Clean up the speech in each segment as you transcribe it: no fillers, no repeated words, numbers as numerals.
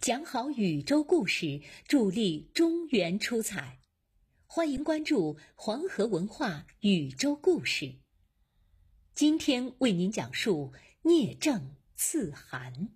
讲好宇宙故事，助力中原出彩。欢迎关注黄河文化宇宙故事。今天为您讲述聂政刺韩。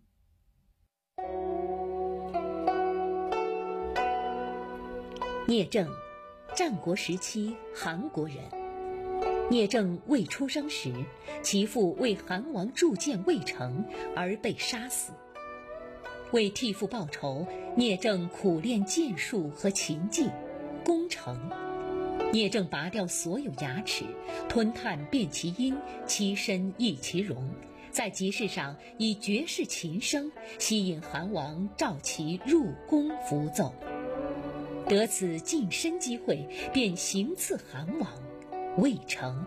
聂政，战国时期韩国人。聂政未出生时，其父为韩王铸剑未成而被杀死。为替父报仇，聂政苦练剑术和琴技，功成。聂政拔掉所有牙齿，吞炭辨其音，其身异其容，在集市上以绝世琴声吸引韩王召其入宫服奏。得此晋升机会，便行刺韩王，未成。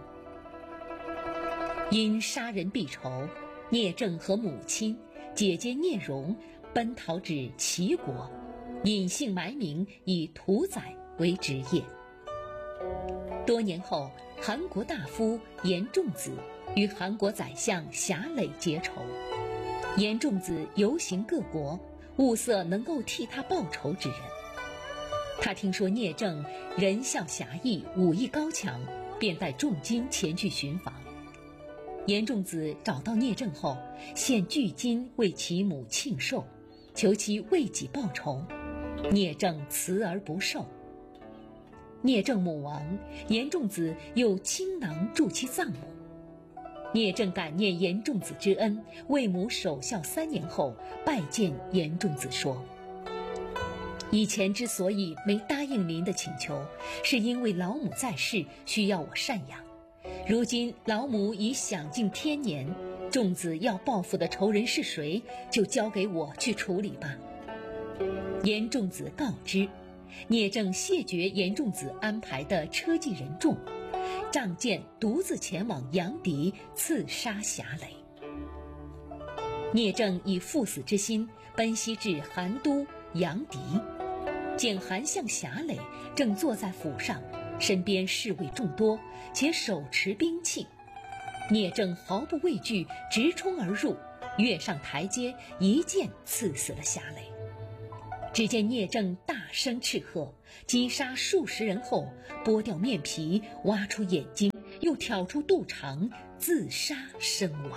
因杀人避仇，聂政和母亲、姐姐聂荣奔逃至齐国，隐姓埋名，以屠宰为职业。多年后，韩国大夫严仲子与韩国宰相侠累结仇。严仲子游行各国，物色能够替他报仇之人。他听说聂政仁孝侠义，武艺高强，便带重金前去寻访。严仲子找到聂政后，献巨金为其母庆寿，求其为己报仇。聂政辞而不受。聂政母亡，严仲子又倾囊助其葬母。聂政感念严仲子之恩，为母守孝3年后，拜见严仲子说：以前之所以没答应您的请求，是因为老母在世，需要我赡养。如今老母已享尽天年，仲子要报复的仇人是谁，就交给我去处理吧。严仲子告知，聂政谢绝严仲子安排的车骑人众，仗剑独自前往阳翟刺杀侠累。聂政以赴死之心奔袭至韩都阳翟，见韩相侠累正坐在府上，身边侍卫众多，且手持兵器。聂政毫不畏惧，直冲而入，跃上台阶，一剑刺死了侠累。只见聂政大声斥喝，击杀数十人后，剥掉面皮，挖出眼睛，又挑出肚肠，自杀身亡。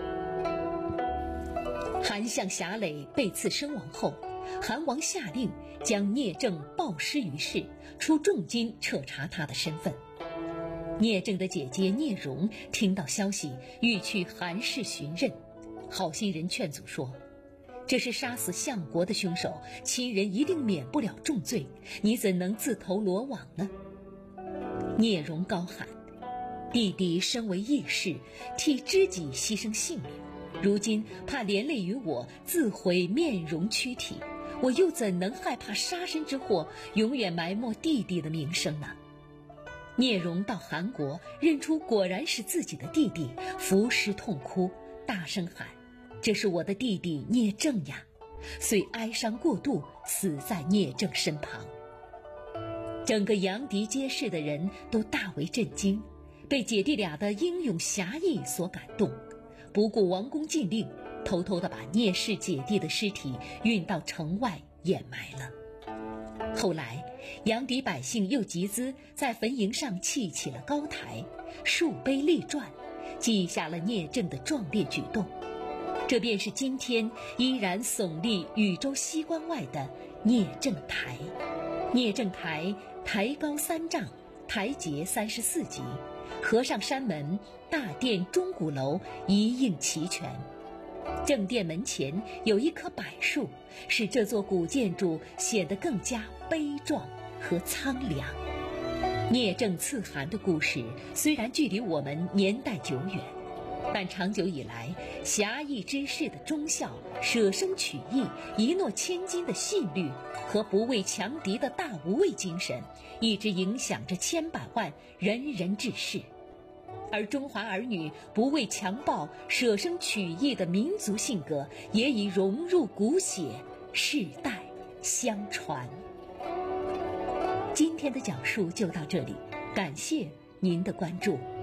韩相侠累被刺身亡后，韩王下令将聂政暴尸于市，出重金彻查他的身份。聂政的姐姐聂荣听到消息，欲去韩氏寻认。好心人劝阻说：这是杀死相国的凶手，亲人一定免不了重罪，你怎能自投罗网呢？聂荣高喊：弟弟身为义士，替知己牺牲性命，如今怕连累于我，自毁面容躯体，我又怎能害怕杀身之祸，永远埋没弟弟的名声呢？聂荣到韩国，认出果然是自己的弟弟，伏尸痛哭，大声喊：这是我的弟弟聂政呀！遂哀伤过度，死在聂政身旁。整个阳翟街市的人都大为震惊，被姐弟俩的英勇侠义所感动，不顾王公禁令，偷偷地把聂氏姐弟的尸体运到城外掩埋了。后来阳翟百姓又集资在坟茔上砌起了高台，树碑立传，记下了聂政的壮烈举动。这便是今天依然耸立禹州西关外的聂政台。聂政台台高3丈，台阶34级，河上山门、大殿、钟鼓楼一应齐全。正殿门前有一棵柏树，使这座古建筑显得更加悲壮和苍凉。聂政刺韩的故事虽然距离我们年代久远，但长久以来，侠义之士的忠孝、舍生取义、一诺千金的信律和不畏强敌的大无畏精神，一直影响着千百万仁人志士。而中华儿女不畏强暴、舍生取义的民族性格，也已融入骨血，世代相传。今天的讲述就到这里，感谢您的关注。